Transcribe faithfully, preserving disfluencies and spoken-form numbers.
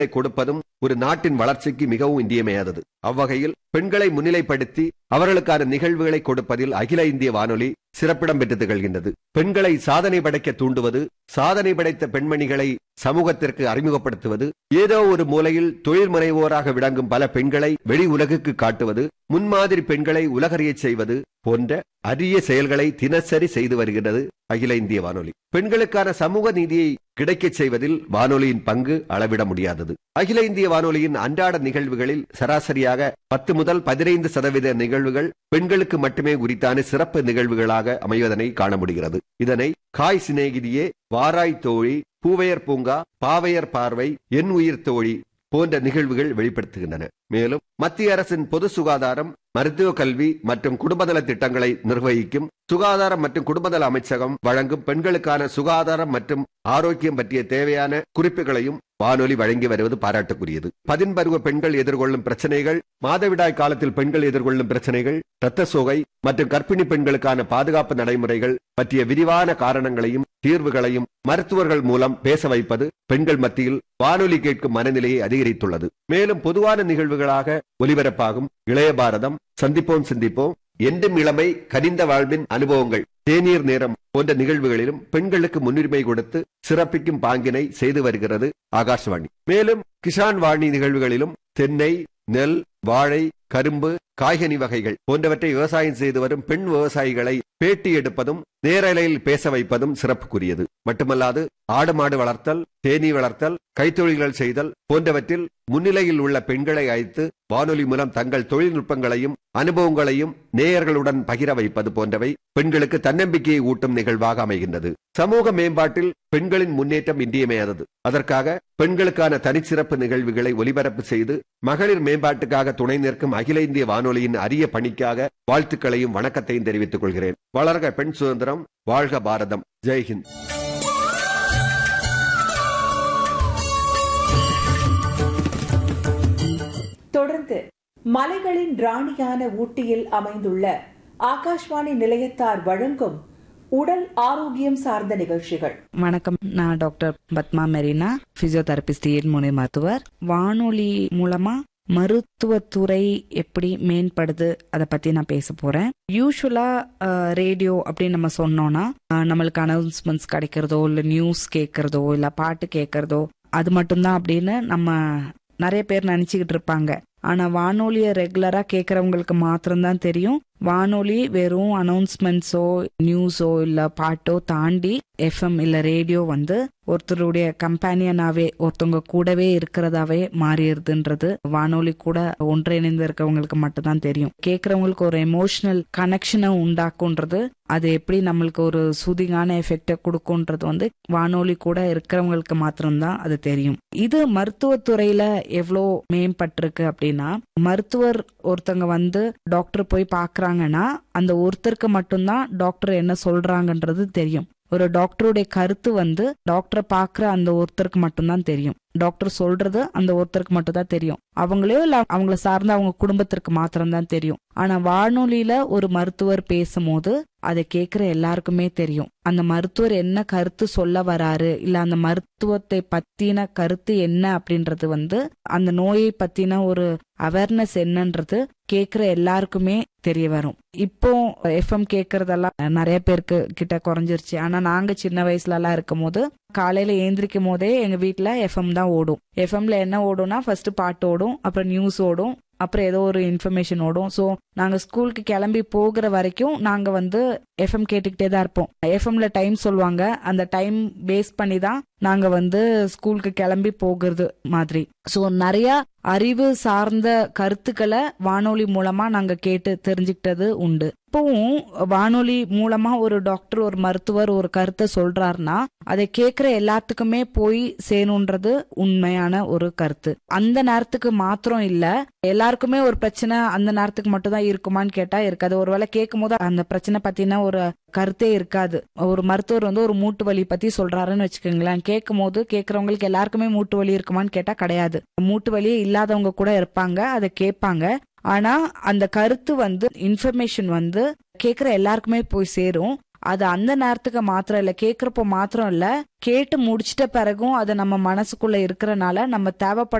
கொடுப்பதும் ஒரு நாட்டின் வளர்ச்சிக்கு மிகவும் இன்றியமையாதது. அவ்வகையில் பெண்களை முன்னிலைப்படுத்தி அவர்களுக்கான நிகழ்வுகளை கொடுப்பதில் அகில இந்திய வானொலி சிறப்பிடம் பெற்று திகழ்கின்றது. பெண்களை சாதனை படைக்க தூண்டுவது, சாதனை படைத்த பெண்மணிகளை சமூகத்திற்கு அறிமுகப்படுத்துவது, ஏதோ ஒரு மூலையில் தொழில் முனைவோராக விளங்கும் பல பெண்களை வெளி உலகுக்கு காட்டுவது, முன்மாதிரி பெண்களை உலகறிய செய்வது போன்ற அரிய செயல்களை தினசரி செய்து வருகிறது அகில இந்திய வானொலி. பெண்களுக்கான சமூக நீதியை கிடைக்கச் செய்வதில் வானொலியின் பங்கு அளவிட முடியாதது. அகில இந்திய வானொலியின் அன்றாட நிகழ்வுகளில் சராசரியாக பத்து முதல் பதினைந்து சதவீத நிகழ்வுகள் பெண்களுக்கு மட்டுமே உரித்தான சிறப்பு நிகழ்வுகளாக அமைவதனை காண முடிகிறது. இதனை காய் சிநேகிதியே, வாராய் தோழி, பூவையர் பூங்கா, பாவையர் பார்வை, என் உயிர் தோழி போன்ற நிகழ்வுகள் வெளிப்படுத்துகின்றன. மேலும் மத்திய அரசின் பொது சுகாதாரம், மருத்துவ கல்வி மற்றும் குடும்பநல திட்டங்களை நிர்வகிக்கும் சுகாதாரம் மற்றும் குடும்பநல அமைச்சகம் வழங்கும் பெண்களுக்கான சுகாதாரம் மற்றும் ஆரோக்கியம் பற்றிய தேவையான குறிப்புகளையும் வானொலி வழங்கி வருவது பாராட்டுக்குரியது. பதின்பருவ பெண்கள் எதிர்கொள்ளும் பிரச்சனைகள், மாதவிடாய் காலத்தில் பெண்கள் எதிர்கொள்ளும் பிரச்சனைகள், இரத்த சோகை மற்றும் கர்ப்பிணி பெண்களுக்கான பாதுகாப்பு நடைமுறைகள் பற்றிய விரிவான காரணங்களையும் தீர்வுகளையும் மருத்துவர்கள் மூலம் பேச வைப்பது பெண்கள் மத்தியில் வானொலி கேட்கும் மனநிலையை அதிகரித்துள்ளது. மேலும் பொதுவான நிகழ்வுகளாக ஒலிபரப்பாகும் இளைய பாரதம், சந்திப்போம் சிந்திப்போம், என்றும் இளமை, கனிந்த வாழ்வின் அனுபவங்கள், தேநீர் நேரம் போன்ற நிகழ்வுகளிலும் பெண்களுக்கு முன்னுரிமை கொடுத்து சிறப்பிக்கும் பாங்கினை செய்து வருகிறது ஆகாஷ்வாணி. மேலும் கிசான் வாணி நிகழ்வுகளிலும் தென்னை, நெல், வாழை, கரும்பு, காய்கனி வகைகள் போன்றவற்றை விவசாயம் செய்து வரும் பெண் விவசாயிகளை பேட்டி எடுப்பதும் நேரலையில் பேச வைப்பதும் சிறப்புக்குரியது. மட்டுமல்லாது ஆடு மாடு வளர்த்தல், தேனீ வளர்த்தல், கைத்தொழில்கள் செய்தல் போன்றவற்றில் முன்னிலையில் உள்ள பெண்களை அழைத்து வானொலி மூலம் தங்கள் தொழில்நுட்பங்களையும் அனுபவங்களையும் நேயர்களுடன் பகிர வைப்பது போன்றவை பெண்களுக்கு தன்னம்பிக்கையை ஊட்டும் நிகழ்வாக அமைகின்றது. சமூக மேம்பாட்டில் பெண்களின் முன்னேற்றம் இன்றியமையாதது. அதற்காக பெண்களுக்கான தனிச்சிறப்பு நிகழ்வுகளை ஒலிபரப்பு செய்து மகளிர் மேம்பாட்டுக்காக துணை நிற்கும் அகில இந்திய வானொலியின் அரிய பணிக்காக வாழ்த்துக்களையும் வணக்கத்தையும் தெரிவித்துக் கொள்கிறேன். வளர்க பெண் சுதந்திரம், வாழ்க பாரதம். ஜெய்ஹிந்த். தொடர்ந்து மலைகளின் ராணியான ஊட்டியில் அமைந்துள்ள ஆகாஷ்வாணி நிலையத்தார் வழங்கும் உடல் ஆரோக்கியம் சார்ந்த நிகழ்ச்சிகள். வணக்கம், நான் டாக்டர் பத்மா மெரினா, பிசியோதெரபிஸ்ட், இயன்முனை மருத்துவர். வானொலி மூலமா மருத்துவத்துறை எப்படி மேம்படுது அதை பத்தி நான் பேச போறேன். யூஸ்வலா ரேடியோ அப்படின்னு நம்ம சொன்னோம்னா நம்மளுக்கு அனௌன்ஸ்மெண்ட்ஸ் கிடைக்கிறதோ இல்ல நியூஸ் கேட்கறதோ இல்ல பாட்டு கேட்கறதோ அது மட்டும்தான் அப்படின்னு நம்ம நிறைய பேர் நினைச்சுக்கிட்டு இருப்பாங்க. ஆனா வானொலிய ரெகுலரா கேட்கறவங்களுக்கு மாத்திரம்தான் தெரியும் வானொலி வெறும் அனௌன்ஸ்மெண்ட்ஸோ நியூஸோ இல்ல பாட்டோ தாண்டி எஃப்எம் இல்ல ரேடியோ வந்து ஒருத்தருடைய கம்பேனியனாவே ஒருத்தவங்க கூடவே இருக்கிறதாவே மாறிடுதுன்றது வானொலி கூட ஒன்றிணைந்து இருக்கவங்களுக்கு மட்டும்தான் தெரியும். கேட்கறவங்களுக்கு ஒரு எமோஷனல் கனெக்ஷனை உண்டாக்குன்றது, அது எப்படி நம்மளுக்கு ஒரு சூதிங்கான எஃபெக்ட கொடுக்கும்ன்றது வந்து வானொலி கூட இருக்கிறவங்களுக்கு மாத்திரம்தான் அது தெரியும். இது மருத்துவத்துறையில எவ்வளோ மேம்பட்டிருக்கு அப்படின்னா, மருத்துவர் ஒருத்தங்க வந்து டாக்டர் போய் பாக்குறாங்கன்னா அந்த ஒருத்தருக்கு மட்டும்தான் டாக்டர் என்ன சொல்றாங்கன்றது தெரியும். ஒரு டாக்டருடைய கருத்து வந்து டாக்டரை பாக்குற அந்த ஒருத்தருக்கு மட்டும்தான் தெரியும். டாக்டர் சொல்றது அந்த ஒருத்தருக்கு மட்டும் தான் தெரியும். அவங்களே இல்ல அவங்கள சார்ந்த அவங்க குடும்பத்திற்கு மாத்திரம்தான் தெரியும். ஆனா வானொலியில ஒரு மருத்துவர் பேசும்போது அதை கேட்கிற எல்லாருக்குமே தெரியும். அந்த மருத்துவர் என்ன கருத்து சொல்ல வராரு, இல்ல அந்த மருத்துவத்தை பத்தின கருத்து என்ன அப்படின்றது வந்து அந்த நோயை பத்தின ஒரு அவேர்னஸ் என்னன்றது கேக்குற எல்லாருக்குமே தெரிய வரும். இப்போ எஃப்எம் கேக்குறதெல்லாம் நிறைய பேருக்கு கிட்ட குறைஞ்சிருச்சு. ஆனா நாங்க சின்ன வயசுல எல்லாம் இருக்கும் போது காலையில ஏந்திரிக்கும் போதே எங்க வீட்டுல எஃப்எம் தான் ஓடும். எஃப்எம்ல என்ன ஓடும்னா ஃபர்ஸ்ட் பாட்டு ஓடும், அப்புறம் நியூஸ் ஓடும், அப்புறம் ஏதோ ஒரு இன்ஃபர்மேஷன் ஓடும். ஸோ நாங்க ஸ்கூலுக்கு கிளம்பி போகிற வரைக்கும் நாங்க வந்து எஃப்எம் கேட்டுக்கிட்டே தான் இருப்போம். எஃப்எம்ல டைம் சொல்லுவாங்க, அந்த டைம் பேஸ் பண்ணி தான் நாங்க வந்து ஸ்கூலுக்கு கிளம்பி போகிறது மாதிரி. ஸோ நிறைய அறிவு சார்ந்த கருத்துக்களை வானொலி மூலமா நாங்க கேட்டு தெரிஞ்சுக்கிட்டது உண்டு. இப்பவும் வானொலி மூலமா ஒரு டாக்டர் ஒரு மருத்துவர் ஒரு கருத்தை சொல்றாருன்னா அதை கேட்கிற எல்லாத்துக்குமே போய் சேரும்ன்றது உண்மையான ஒரு கருத்து. அந்த நேரத்துக்கு மாத்திரம் இல்ல, எல்லாருக்குமே ஒரு பிரச்சனை அந்த நேரத்துக்கு மட்டும் தான் இருக்குமான்னு கேட்டா இருக்காது. ஒருவேளை கேட்கும் போது அந்த பிரச்சனை பத்தின ஒரு கருத்தே இருக்காது. ஒரு மருத்துவர் வந்து ஒரு மூட்டு வலி பத்தி சொல்றாருன்னு வச்சுக்கோங்களேன், கேட்கும் போது கேட்கறவங்களுக்கு எல்லாருக்குமே மூட்டு வலி இருக்குமான்னு கேட்டா கிடையாது. மூட்டு வலியே இல்லாதவங்க கூட இருப்பாங்க, அதை கேட்பாங்க. ஆனா அந்த கருத்து வந்து இன்ஃபர்மேஷன் வந்து கேட்கிற எல்லாருக்குமே போய் சேரும். அது அந்த நேரத்துக்கு மாத்திரம் இல்ல, கேக்குறப்போ மாத்திரம் இல்ல, கேட்டு முடிச்சிட்ட பிறகும் அது நம்ம மனசுக்குள்ள இருக்கிறனால நம்ம தேவைப்பட